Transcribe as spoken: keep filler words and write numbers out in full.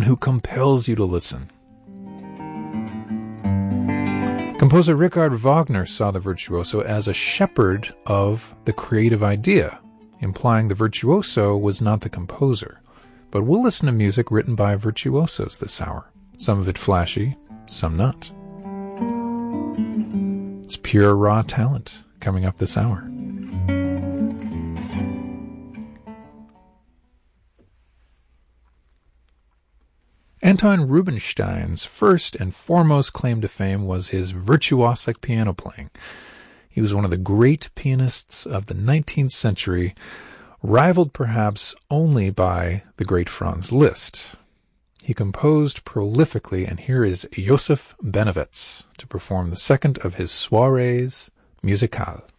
who compels you to listen. Composer Richard Wagner saw the virtuoso as a shepherd of the creative idea, implying the virtuoso was not the composer. But we'll listen to music written by virtuosos this hour. Some of it flashy, some not. It's pure raw talent coming up this hour. Anton Rubinstein's first and foremost claim to fame was his virtuosic piano playing. He was one of the great pianists of the nineteenth century, rivaled perhaps only by the great Franz Liszt. He composed prolifically, and here is Joseph Benowitz to perform the second of his Soirées Musicales.